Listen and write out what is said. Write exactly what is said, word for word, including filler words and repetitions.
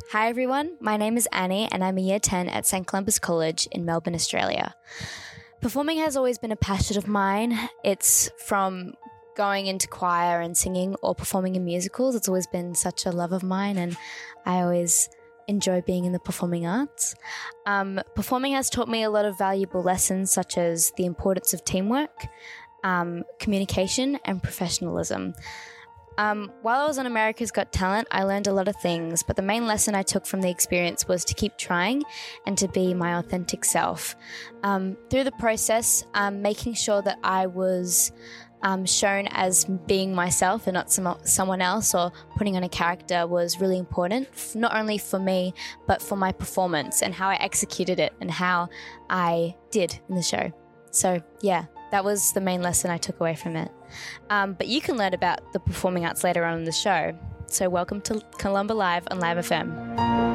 Hi everyone, my name is Annie and I'm a Year ten at St Columbus College in Melbourne, Australia. Performing has always been a passion of mine. It's from going into choir and singing or performing in musicals. It's always been such a love of mine and I always enjoy being in the performing arts. Um, performing has taught me a lot of valuable lessons such as the importance of teamwork, um, communication and professionalism. Um, while I was on America's Got Talent, I learned a lot of things, but the main lesson I took from the experience was to keep trying and to be my authentic self. Um, through the process, um, making sure that I was um, shown as being myself and not some, someone else or putting on a character was really important, not only for me, but for my performance and how I executed it and how I did in the show. So, yeah. That was the main lesson I took away from it. Um, but you can learn about the performing arts later on in the show. So welcome to Columba Live on Live F M.